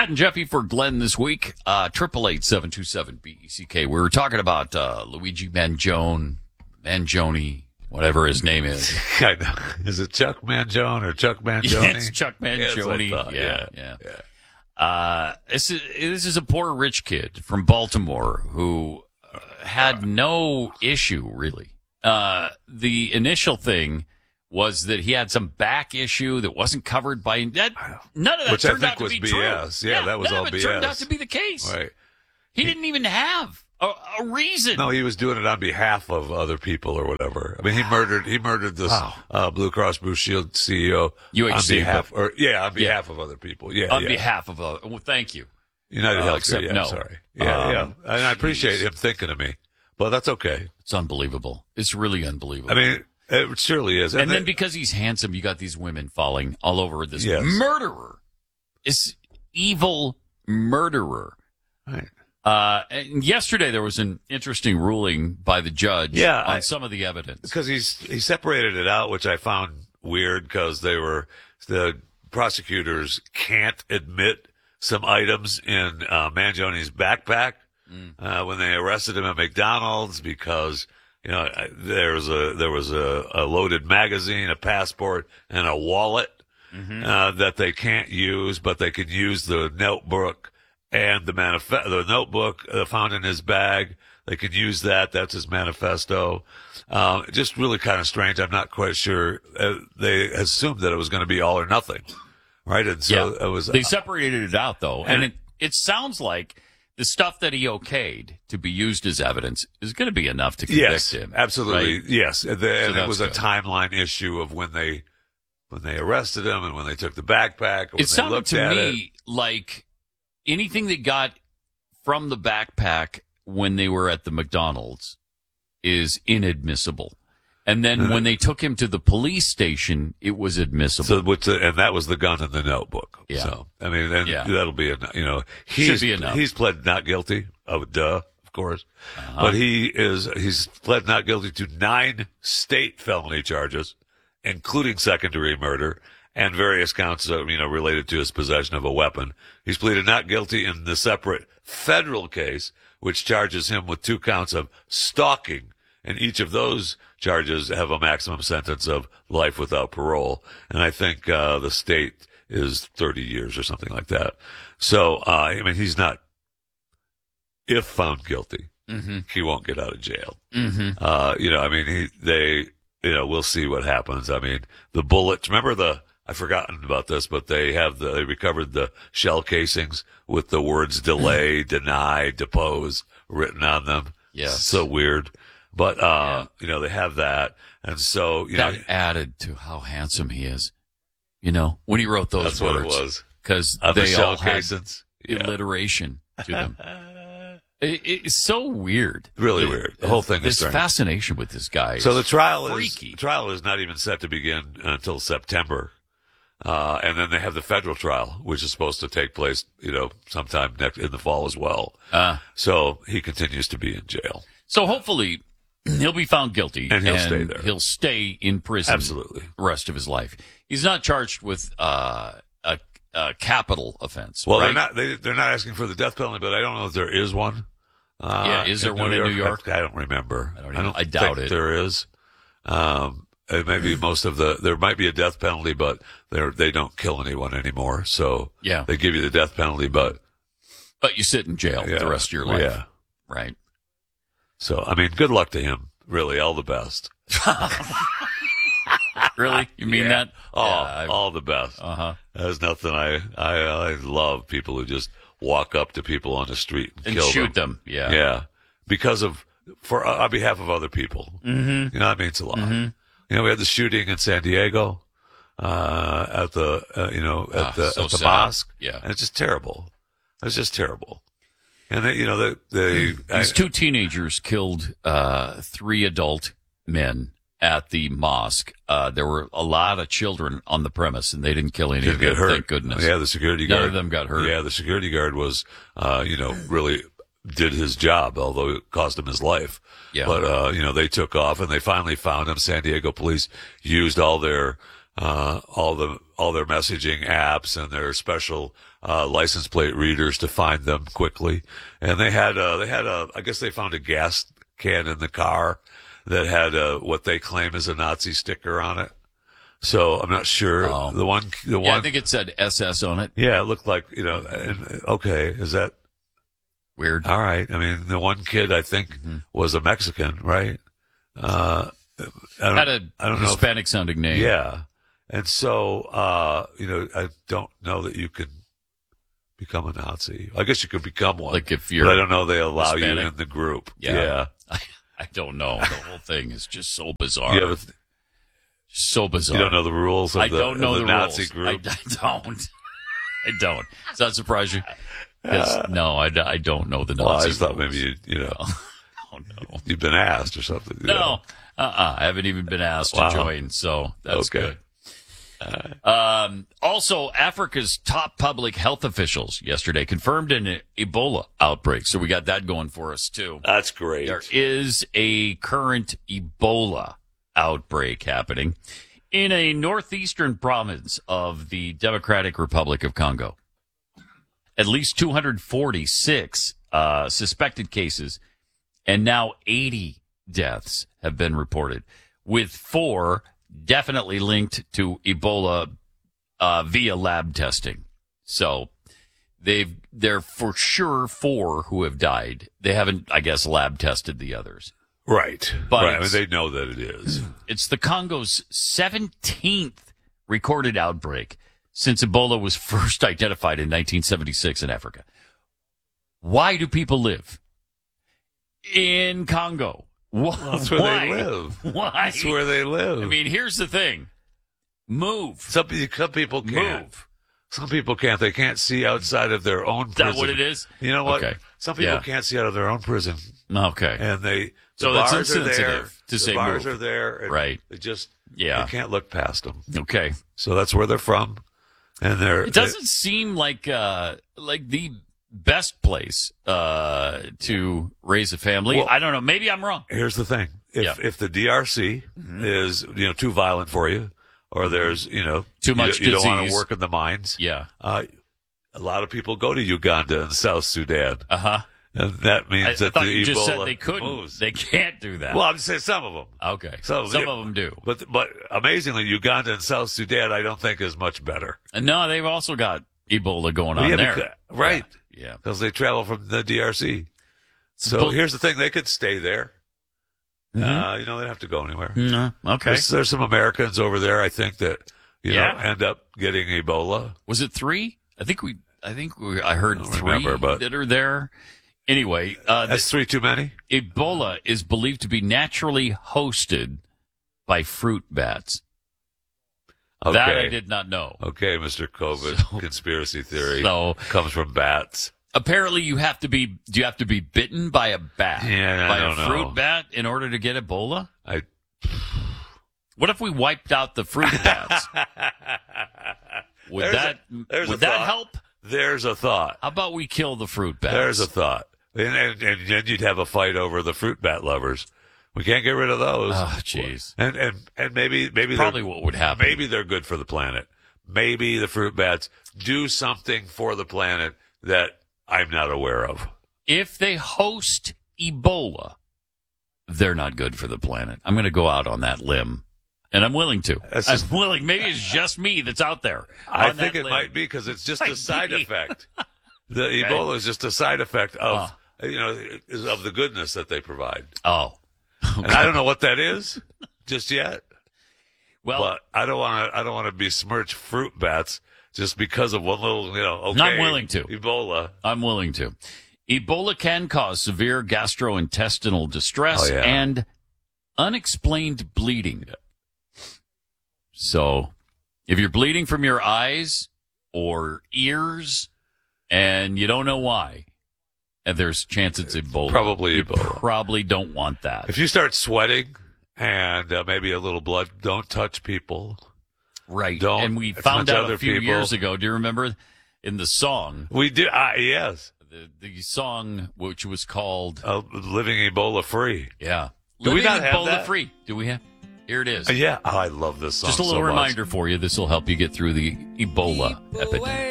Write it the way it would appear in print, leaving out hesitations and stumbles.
Pat and Jeffy for Glenn this week. 888-727-BECK. We were talking about Luigi Mangione, whatever his name is. I know. Is it Chuck Mangione or Chuck Mangione? Yeah, it's Chuck Mangione. Yeah. This is a poor rich kid from Baltimore who had no issue, really. The initial thing was that he had some back issue that wasn't covered by that. None of that turned out to be true. BS. Yeah, that was all BS. Turned out to be the case. Right. He didn't even have a reason. No, he was doing it on behalf of other people or whatever. I mean, he murdered this Blue Cross Blue Shield CEO UHC, on behalf of other people. Behalf of other. Well, thank you. United Healthcare. Yeah, no. Sorry. Yeah. And I appreciate him thinking of me, but that's okay. It's unbelievable. It's really unbelievable. I mean, it surely is. And then because he's handsome, you got these women falling all over this murderer. This evil murderer. Right. And yesterday there was an interesting ruling by the judge on some of the evidence. Because he separated it out, which I found weird because the prosecutors can't admit some items in Mangione's backpack when they arrested him at McDonald's because there was a loaded magazine, a passport, and a wallet that they can't use, but they could use the notebook and the notebook found in his bag. They could use that. That's his manifesto. Just really kind of strange. I'm not quite sure. They assumed that it was going to be all or nothing, right? And so it was. They separated it out though, and it sounds like the stuff that he okayed to be used as evidence is going to be enough to convict him. Absolutely. Right? Yes. And it was a timeline issue of when they arrested him and when they took the backpack. It sounded to me like anything that got from the backpack when they were at the McDonald's is inadmissible. And then when they took him to the police station, it was admissible. So, and that was the gun in the notebook. Yeah. So, I mean, that'll be should be enough. He's pled not guilty. Oh, of course. But he's pled not guilty to 9 state felony charges, including second-degree murder and various counts, related to his possession of a weapon. He's pleaded not guilty in the separate federal case, which charges him with 2 counts of stalking. And each of those charges have a maximum sentence of life without parole. And I think the state is 30 years or something like that. So, he's not, if found guilty, he won't get out of jail. We'll see what happens. I mean, the bullets, remember I've forgotten about this, but they recovered the shell casings with the words delay, deny, depose written on them. Yes. So weird. But, they have that. And so, that added to how handsome he is. When he wrote those words. That's what it was. Because they all had alliteration to them. It's so weird. Really weird. The whole thing is strange. This fascination with this guy. So the trial freaky. is not even set to begin until September. And then they have the federal trial, which is supposed to take place, sometime in the fall as well. So he continues to be in jail. So hopefully he'll be found guilty. And he'll stay there. He'll stay in prison. Absolutely. The rest of his life. He's not charged with a capital offense. Well, right? they're not asking for the death penalty, but I don't know if there is one. Is there one in New York? I don't remember. I doubt it. There is. Maybe there might be a death penalty, but they don't kill anyone anymore. So they give you the death penalty, but you sit in jail the rest of your life. Yeah. Right. So, good luck to him. Really, all the best. Really? You mean that? All the best. There's nothing. I love people who just walk up to people on the street and kill shoot them. Yeah. Yeah. On behalf of other people. Mm-hmm. That means a lot. Mm-hmm. We had the shooting in San Diego, at the mosque. Yeah. And it's just terrible. It's just terrible. And these 2 teenagers killed 3 adult men at the mosque. There were a lot of children on the premise, and they didn't kill any of them. Thank goodness. Yeah, the security guard. None of them got hurt. Yeah, the security guard was, really did his job, although it cost him his life. Yeah. But, they took off, and they finally found him. San Diego police used all their all their messaging apps and their special license plate readers to find them quickly. And they had I guess they found a gas can in the car that had what they claim is a Nazi sticker on it. So I'm not sure. Oh. The one. I think it said SS on it. Yeah, it looked like, okay, is that weird? All right. I mean, the one kid I think was a Mexican, right? Had a Hispanic sounding name. Yeah. And so, I don't know that you can become a Nazi. I guess you could become one. Like if you're but I don't know they allow Hispanic. you in the group. Yeah. I don't know. The whole thing is just so bizarre. Yeah, so bizarre. You don't know the rules of I don't know the Nazi rules. group? I don't. Does that surprise you? No, I don't know the Nazi Well, I just thought rules. maybe Oh, no. you've been asked or something. No. I haven't even been asked to join, so that's Okay. good. Also, Africa's top public health officials yesterday confirmed an Ebola outbreak. So we got that going for us, too. That's great. There is a current Ebola outbreak happening in a northeastern province of the Democratic Republic of Congo. At least 246 suspected cases, and now 80 deaths have been reported, with 4 definitely linked to Ebola via lab testing. So they're for sure 4 who have died. They haven't, I guess, lab tested the others. Right. But right. I mean, they know that it is. It's the Congo's 17th recorded outbreak since Ebola was first identified in 1976 in Africa. Why do people live in Congo? That's where they live. Why? That's where they live. I mean, here's the thing. Move. Some people can't. Move. Some people can't. They can't see outside of their own prison. Is that what it is? You know what? Okay. Some people can't see out of their own prison. Okay. And the So that's bars are there. insensitive to say the bars move. are there. And Right. They just They can't look past them. Okay. So that's where they're from. And It doesn't seem like the best place to raise a family. Well, I don't know. Maybe I'm wrong. Here's the thing. If the DRC is, too violent for you, or there's, Too much you don't want disease. to work in the mines. Yeah. A lot of people go to Uganda and South Sudan. Uh-huh. And that means I that thought the you just said Ebola they couldn't. moves. They can't do that. Well, I'm saying some of them. Okay. Some of them do. But amazingly, Uganda and South Sudan, I don't think is much better. And no, they've also got Ebola going on there. Right. Yeah. Because they travel from the DRC. So here's the thing. They could stay there. They don't have to go anywhere. Okay. There's some Americans over there, I think, that, end up getting Ebola. Was it 3? I heard 3 that are there. Anyway, that's 3 too many. Ebola is believed to be naturally hosted by fruit bats. Okay. That I did not know. Okay, Mr. COVID conspiracy theory comes from bats. Apparently, do you have to be bitten by a bat? Yeah, by I don't a fruit know. bat in order to get Ebola? What if we wiped out the fruit bats? Would that help? There's a thought. How about we kill the fruit bats? There's a thought. And then you'd have a fight over the fruit bat lovers. We can't get rid of those. Oh, jeez. And maybe probably what would happen. Maybe they're good for the planet. Maybe the fruit bats do something for the planet that I'm not aware of. If they host Ebola, they're not good for the planet. I'm going to go out on that limb. And I'm willing to. I'm willing. Maybe it's just me that's out there. I think it might be because it's just a side effect. The Ebola is just a side effect of of the goodness that they provide. Oh, okay. And I don't know what that is just yet. Well, but I don't want to besmirch fruit bats just because of one little Okay, I'm willing to. Ebola. I'm willing to. Ebola can cause severe gastrointestinal distress and unexplained bleeding. So, if you're bleeding from your eyes or ears and you don't know why, and there's chance it's Ebola. Probably you Ebola. Probably don't want that. If you start sweating and maybe a little blood, don't touch people. Right. And we found out a few years ago. Do you remember in the song? We did. Yes. The song, which was called Living Ebola Free. Yeah. Do we not have Ebola that? Free. Do we have? Here it is. Yeah. Oh, I love this song. Just a little so reminder for you. This will help you get through the Ebola epidemic.